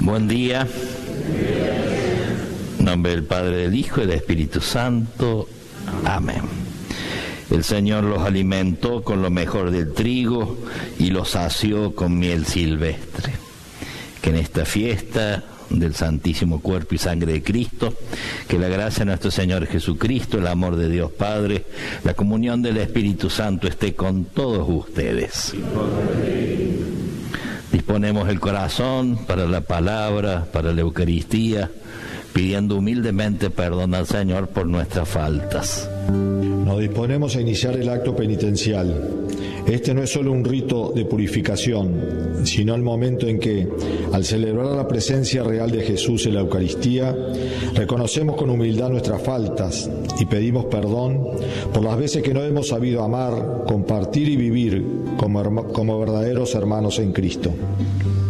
Buen día. En nombre del Padre, del Hijo y del Espíritu Santo. Amén. El Señor los alimentó con lo mejor del trigo y los sació con miel silvestre. Que en esta fiesta del Santísimo Cuerpo y Sangre de Cristo, que la gracia de nuestro Señor Jesucristo, el amor de Dios Padre, la comunión del Espíritu Santo esté con todos ustedes. Disponemos el corazón para la palabra, para la Eucaristía, pidiendo humildemente perdón al Señor por nuestras faltas. Nos disponemos a iniciar el acto penitencial. Este no es solo un rito de purificación, sino el momento en que, al celebrar la presencia real de Jesús en la Eucaristía, reconocemos con humildad nuestras faltas y pedimos perdón por las veces que no hemos sabido amar, compartir y vivir como verdaderos hermanos en Cristo.